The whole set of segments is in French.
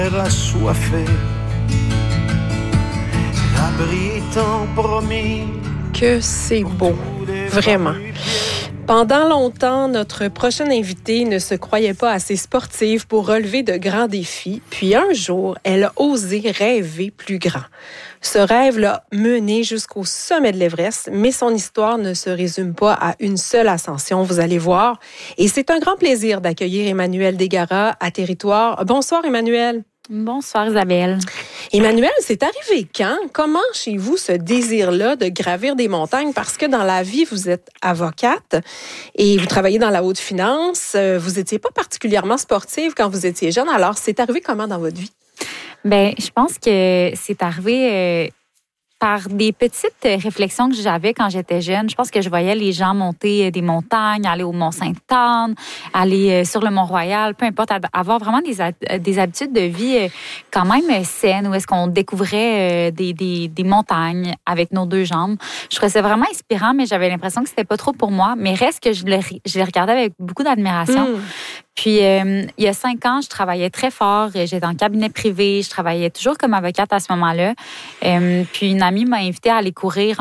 Que c'est beau, vraiment. Pendant longtemps, notre prochaine invitée ne se croyait pas assez sportive pour relever de grands défis. Puis un jour, elle a osé rêver plus grand. Ce rêve l'a menée jusqu'au sommet de l'Everest, mais son histoire ne se résume pas à une seule ascension, vous allez voir. Et c'est un grand plaisir d'accueillir Emmanuelle Desgaras à Territoire. Bonsoir Emmanuelle. Bonsoir Isabelle. Emmanuelle, c'est arrivé quand? Comment chez vous ce désir-là de gravir des montagnes? Parce que dans la vie, vous êtes avocate et vous travaillez dans la haute finance. Vous n'étiez pas particulièrement sportive quand vous étiez jeune. Alors, c'est arrivé comment dans votre vie? Bien, je pense que c'est arrivé par des petites réflexions que j'avais quand j'étais jeune. Je pense que je voyais les gens monter des montagnes, aller au Mont-Sainte-Anne, aller sur le Mont-Royal, peu importe, avoir vraiment des habitudes de vie quand même saines, où est-ce qu'on découvrait des montagnes avec nos deux jambes. Je trouvais ça vraiment inspirant, mais j'avais l'impression que c'était pas trop pour moi. Mais reste que je les regardais avec beaucoup d'admiration. Puis, il y a 5 ans, je travaillais très fort. J'étais en cabinet privé. Je travaillais toujours comme avocate à ce moment-là. Puis, une amie m'a invitée à aller courir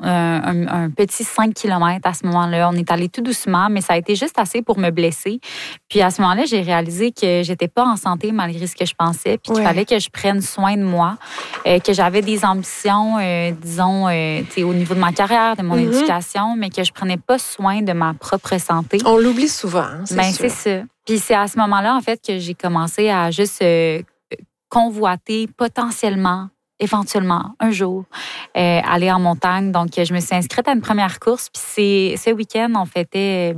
un petit 5 km à ce moment-là. On est allé tout doucement, mais ça a été juste assez pour me blesser. Puis, à ce moment-là, j'ai réalisé que j'étais pas en santé malgré ce que je pensais. Puis, qu'il fallait que je prenne soin de moi. Que j'avais des ambitions, disons, au niveau de ma carrière, de mon éducation, mais que je prenais pas soin de ma propre santé. On l'oublie souvent, hein, c'est sûr. C'est ça. Puis c'est à ce moment-là, en fait, que j'ai commencé à juste convoiter potentiellement, éventuellement, un jour, aller en montagne. Donc, je me suis inscrite à une première course. Puis ce week-end, on fêtait,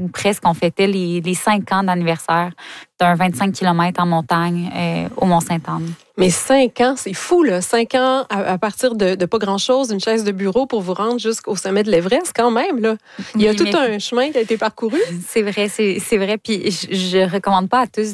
on fêtait les 5 ans d'anniversaire d'un 25 km en montagne au Mont-Sainte-Anne. Mais 5 ans, c'est fou, là. 5 ans à partir de pas grand-chose, une chaise de bureau pour vous rendre jusqu'au sommet de l'Everest, quand même, là. Il y a tout un chemin qui a été parcouru. C'est vrai, c'est vrai. Puis je recommande pas à tous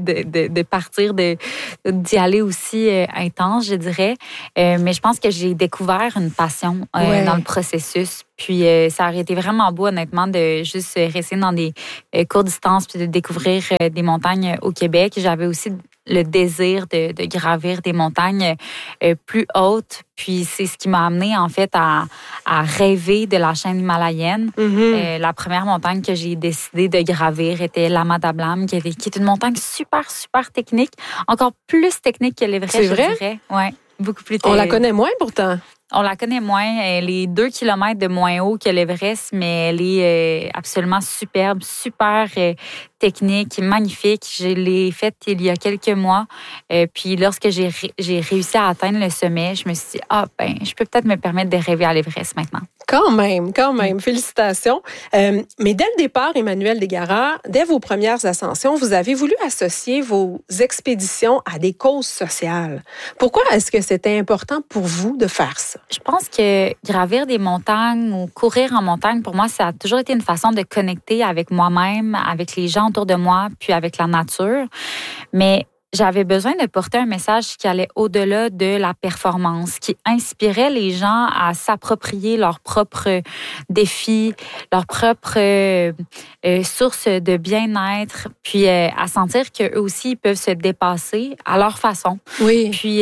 de partir, d'y aller aussi intense, je dirais. Mais je pense que j'ai découvert une passion dans le processus. Puis ça aurait été vraiment beau, honnêtement, de juste rester dans des courtes distances puis de découvrir des montagnes au Québec. J'avais aussi le désir de gravir des montagnes plus hautes. Puis c'est ce qui m'a amené en fait à rêver de la chaîne himalayenne. La première montagne que j'ai décidé de gravir était Lama Dablam, qui est une montagne super, super technique. Encore plus technique que l'Everest, c'est vrai? Je dirais. Ouais, beaucoup plus technique. On la connaît moins pourtant. On la connaît moins. Elle est 2 km de moins haut que l'Everest, mais elle est absolument superbe, super technique, magnifique. Je l'ai faite il y a quelques mois. Puis lorsque j'ai réussi à atteindre le sommet, je me suis dit, je peux peut-être me permettre de rêver à l'Everest maintenant. Quand même. Félicitations. Mais dès le départ, Emmanuelle Desgaras, dès vos premières ascensions, vous avez voulu associer vos expéditions à des causes sociales. Pourquoi est-ce que c'était important pour vous de faire ça? Je pense que gravir des montagnes ou courir en montagne, pour moi, ça a toujours été une façon de connecter avec moi-même, avec les gens autour de moi, puis avec la nature. Mais j'avais besoin de porter un message qui allait au-delà de la performance, qui inspirait les gens à s'approprier leurs propres défis, leurs propres sources de bien-être, puis à sentir qu'eux aussi, ils peuvent se dépasser à leur façon. Oui. Puis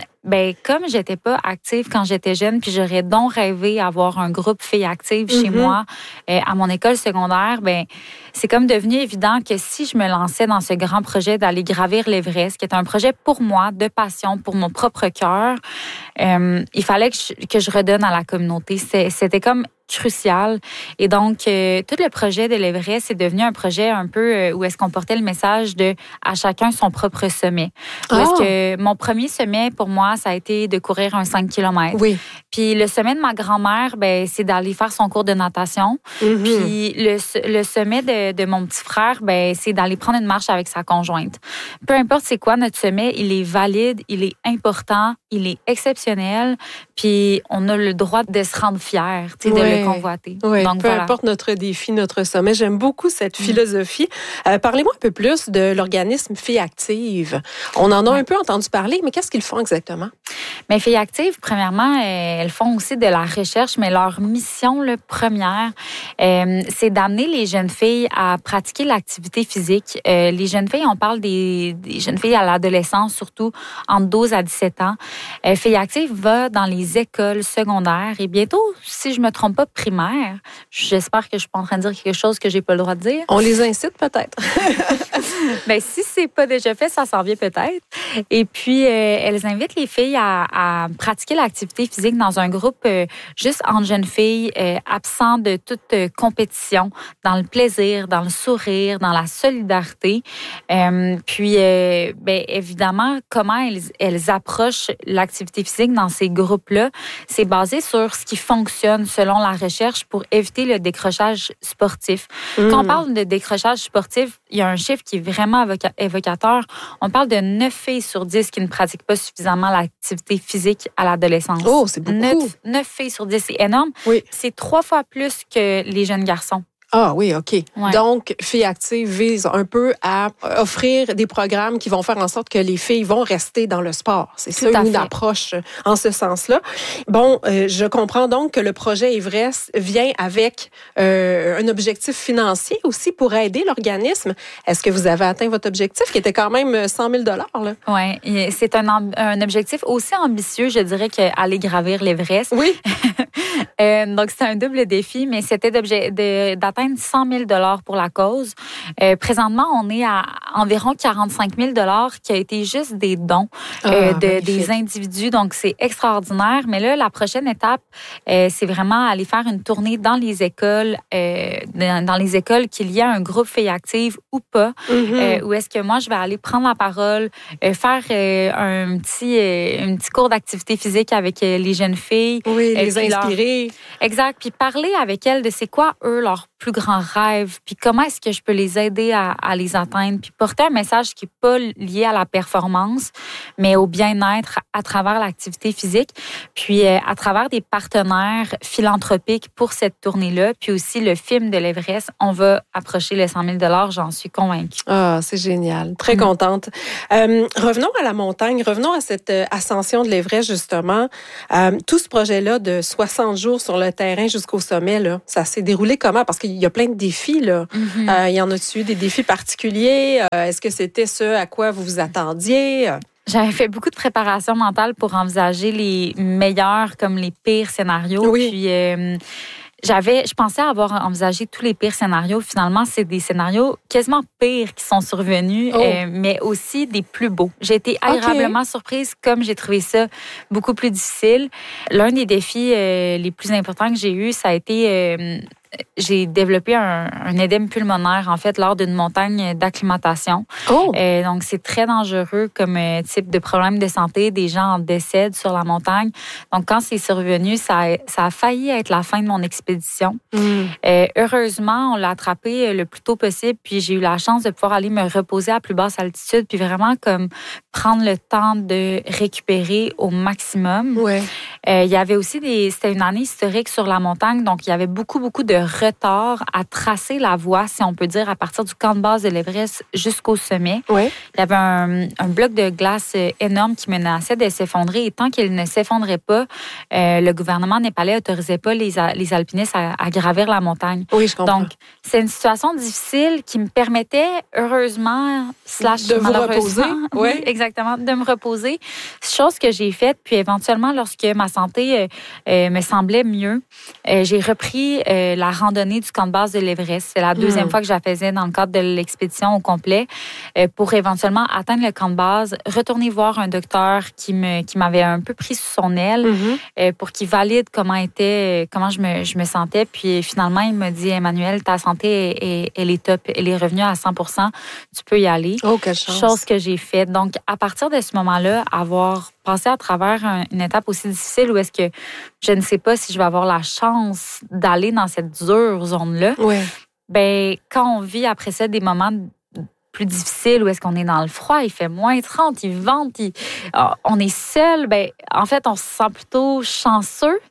comme j'étais pas active quand j'étais jeune, puis j'aurais donc rêvé avoir un groupe filles actives chez moi à mon école secondaire, c'est comme devenu évident que si je me lançais dans ce grand projet d'aller gravir l'Everest, qui est un projet pour moi, de passion, pour mon propre cœur, il fallait que je redonne à la communauté. C'était comme crucial. Et donc, tout le projet de l'Everest est devenu un projet un peu où est-ce qu'on portait le message de à chacun son propre sommet. Où est-ce que mon premier sommet, pour moi, ça a été de courir un 5 km. Oui. Puis le sommet de ma grand-mère, c'est d'aller faire son cours de natation. Puis le sommet de mon petit frère, c'est d'aller prendre une marche avec sa conjointe. Peu importe c'est quoi notre sommet, il est valide, il est important, il est exceptionnel. Puis on a le droit de se rendre fier, de le convoiter. Oui, donc, peu importe notre défi, notre sommet. J'aime beaucoup cette philosophie. Parlez-moi un peu plus de l'organisme Filles Actives. On en a un peu entendu parler, mais qu'est-ce qu'ils font exactement? Mais Filles actives, premièrement, elles font aussi de la recherche, mais leur mission première, c'est d'amener les jeunes filles à pratiquer l'activité physique. Les jeunes filles, on parle des jeunes filles à l'adolescence, surtout entre 12 à 17 ans. Filles actives va dans les écoles secondaires et bientôt, si je me trompe pas, primaire. J'espère que je suis pas en train de dire quelque chose que j'ai pas le droit de dire. On les incite peut-être. Ben, si c'est pas déjà fait, ça s'en vient peut-être. Et puis, elles invitent les filles à pratiquer l'activité physique dans un groupe juste entre jeunes filles, absent de toute compétition, dans le plaisir, dans le sourire, dans la solidarité. Puis, ben, évidemment, comment elles approchent l'activité physique dans ces groupes-là, c'est basé sur ce qui fonctionne selon la recherche pour éviter le décrochage sportif. Quand on parle de décrochage sportif, il y a un chiffre qui est vraiment évocateur. On parle de 9 filles sur 10 qui ne pratiquent pas suffisamment l'activité physique à l'adolescence. Oh, c'est beaucoup. 9 filles sur 10, c'est énorme. Oui. C'est 3 fois plus que les jeunes garçons. Ah oui, OK. Ouais. Donc, Filles actives vise un peu à offrir des programmes qui vont faire en sorte que les filles vont rester dans le sport. C'est ça une approche en ce sens-là. Bon, je comprends donc que le projet Everest vient avec un objectif financier aussi pour aider l'organisme. Est-ce que vous avez atteint votre objectif qui était quand même 100 000 $? Oui, c'est un objectif aussi ambitieux, je dirais, qu'aller gravir l'Everest. Oui. Donc, c'est un double défi, mais c'était d'atteindre 100 000 $ pour la cause. Présentement, on est à environ 45 000 $ qui a été juste des dons des individus. Donc, c'est extraordinaire. Mais là, la prochaine étape, c'est vraiment aller faire une tournée dans les écoles, qu'il y a un groupe Filles actives ou pas, où est-ce que moi, je vais aller prendre la parole, faire un petit cours d'activité physique avec les jeunes filles. Oui, les inspirer. Exact. Puis parler avec elles de c'est quoi, eux, leurs plus grands rêves, puis comment est-ce que je peux les aider à les atteindre, puis porter un message qui n'est pas lié à la performance, mais au bien-être à travers l'activité physique, puis à travers des partenaires philanthropiques pour cette tournée-là, puis aussi le film de l'Everest, on va approcher les 100 000 $, j'en suis convaincue. Ah, c'est génial. Très contente. Revenons à la montagne, revenons à cette ascension de l'Everest, justement. Tout ce projet-là de 60 jours sur le terrain jusqu'au sommet, là, ça s'est déroulé comment? Parce qu'il y a plein de défis, là. Y en a-tu eu des défis particuliers? Est-ce que c'était ce à quoi vous vous attendiez? J'avais fait beaucoup de préparation mentale pour envisager les meilleurs comme les pires scénarios. Oui. Puis, je pensais avoir envisagé tous les pires scénarios. Finalement, c'est des scénarios quasiment pires qui sont survenus, mais aussi des plus beaux. J'ai été agréablement surprise, comme j'ai trouvé ça beaucoup plus difficile. L'un des défis les plus importants que j'ai eu, ça a été... j'ai développé un édème pulmonaire, en fait, lors d'une montagne d'acclimatation. Donc, c'est très dangereux comme type de problème de santé. Des gens en décèdent sur la montagne. Donc, quand c'est survenu, ça a failli être la fin de mon expédition. Heureusement, on l'a attrapé le plus tôt possible, puis j'ai eu la chance de pouvoir aller me reposer à plus basse altitude, puis vraiment comme prendre le temps de récupérer au maximum. Ouais. Il y avait aussi c'était une année historique sur la montagne, donc il y avait beaucoup de retard à tracer la voie, si on peut dire, à partir du camp de base de l'Everest jusqu'au sommet. Ouais. Il y avait un bloc de glace énorme qui menaçait de s'effondrer, et tant qu'il ne s'effondrait pas, le gouvernement népalais n'autorisait pas les alpinistes à gravir la montagne. Oui, je comprends. Donc, c'est une situation difficile qui me permettait, heureusement, de vous reposer. Oui, exactement, de me reposer. Chose que j'ai faite, puis éventuellement, lorsque ma santé me semblait mieux, j'ai repris la randonnée du camp de base de l'Everest. C'est la deuxième fois que je la faisais dans le cadre de l'expédition au complet, pour éventuellement atteindre le camp de base, retourner voir un docteur qui m'avait un peu pris sous son aile, pour qu'il valide comment je me sentais. Puis finalement, il m'a dit, Emmanuelle, ta santé, elle est top, elle est revenue à 100%, tu peux y aller. Oh, quelle chance. Chose que j'ai faite. Donc, à partir de ce moment-là, avoir passé à travers une étape aussi difficile où est-ce que je ne sais pas si je vais avoir la chance d'aller dans cette dure zone-là. Ouais. Ben, quand on vit après ça des moments plus difficiles où est-ce qu'on est dans le froid, il fait moins 30, il vente, on est seul, ben, en fait, on se sent plutôt chanceux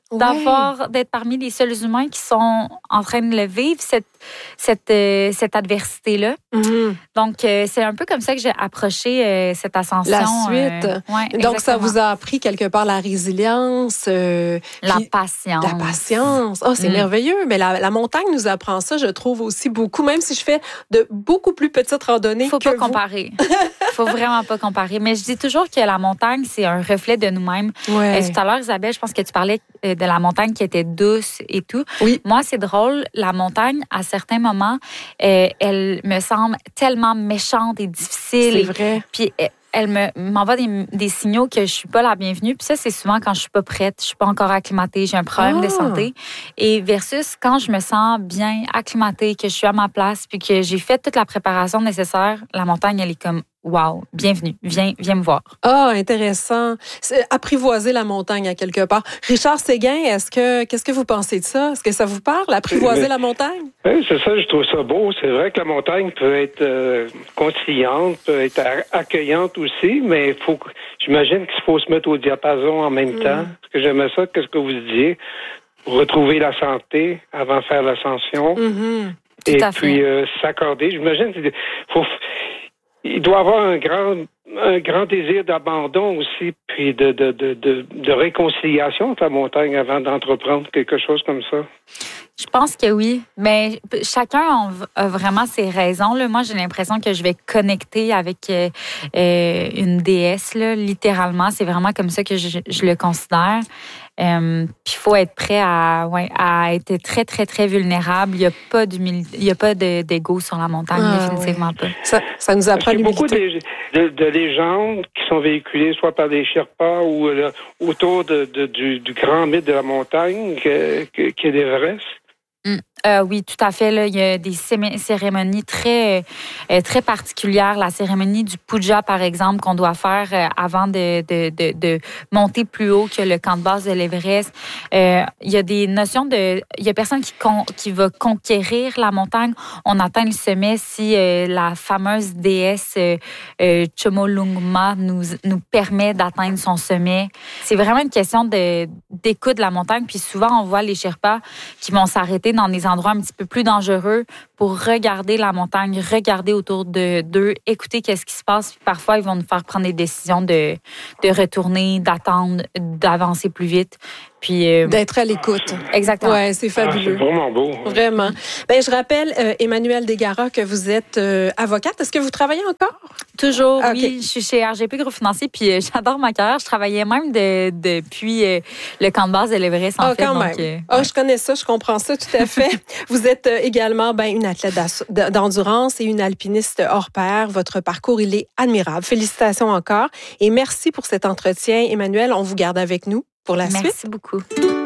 d'être parmi les seuls humains qui sont en train de le vivre, cette adversité-là. Mm-hmm. Donc, c'est un peu comme ça que j'ai approché cette ascension. La suite. Donc, ça vous a appris quelque part la résilience. La patience. La patience. Oh, c'est merveilleux. Mais la montagne nous apprend ça, je trouve aussi beaucoup, même si je fais de beaucoup plus petites randonnées. Faut pas comparer. Faut vraiment pas comparer. Mais je dis toujours que la montagne, c'est un reflet de nous-mêmes. Ouais. Tout à l'heure, Isabelle, je pense que tu parlais de la montagne qui était douce et tout. Oui. Moi, c'est drôle. La montagne, à certains moments, elle me semble tellement méchante et difficile. C'est vrai. Puis elle m'envoie des signaux que je suis pas la bienvenue. Puis ça, c'est souvent quand je suis pas prête, je suis pas encore acclimatée, j'ai un problème de santé. Et versus quand je me sens bien acclimatée, que je suis à ma place, puis que j'ai fait toute la préparation nécessaire, la montagne, elle est comme wow, bienvenue, viens me voir. Ah, intéressant. C'est apprivoiser la montagne à quelque part. Richard Séguin, qu'est-ce que vous pensez de ça? Est-ce que ça vous parle, apprivoiser la montagne? Oui, c'est ça, je trouve ça beau. C'est vrai que la montagne peut être conciliante, peut être accueillante aussi, mais j'imagine qu'il faut se mettre au diapason en même temps. Parce que j'aimais ça, qu'est-ce que vous disiez? Retrouver la santé avant de faire l'ascension. Mm-hmm. Et puis s'accorder. J'imagine il doit y avoir un grand désir d'abandon aussi, puis de réconciliation entre la montagne avant d'entreprendre quelque chose comme ça. Je pense que oui, mais chacun a vraiment ses raisons. Là. Moi, j'ai l'impression que je vais connecter avec une déesse, là, littéralement. C'est vraiment comme ça que je le considère. Puis il faut être prêt à être très, très, très vulnérable. Il n'y a pas d'ego sur la montagne, définitivement pas. Ça nous apprend l'humilité. Il y a beaucoup de légendes qui sont véhiculées soit par des Sherpas ou autour du grand mythe de la montagne qui est l'Everest. Oui, tout à fait. Là, il y a des cérémonies très, très particulières. La cérémonie du puja, par exemple, qu'on doit faire avant de monter plus haut que le camp de base de l'Everest. Il y a des notions il y a personne qui va conquérir la montagne. On atteint le sommet si la fameuse déesse Chomolungma nous permet d'atteindre son sommet. C'est vraiment une question d'écoute de la montagne. Puis souvent, on voit les Sherpas qui vont s'arrêter dans des endroits un petit peu plus dangereux pour regarder la montagne, regarder autour d'eux, écouter qu'est-ce qui se passe. Puis parfois, ils vont nous faire prendre des décisions de retourner, d'attendre, d'avancer plus vite. Puis d'être à l'écoute. Exactement. Ouais, c'est fabuleux. C'est vraiment beau. Vraiment. Je rappelle, Emmanuelle Desgaras, que vous êtes avocate. Est-ce que vous travaillez encore? Toujours, oui. Je suis chez RGP Groupe Financier, puis j'adore ma carrière. Je travaillais même depuis le camp de base de l'Everest, en fait. Quand même. Je connais ça, je comprends ça tout à fait. Vous êtes également une athlète d'endurance et une alpiniste hors pair. Votre parcours, il est admirable. Félicitations encore. Et merci pour cet entretien, Emmanuelle. On vous garde avec nous pour la suite. Merci beaucoup.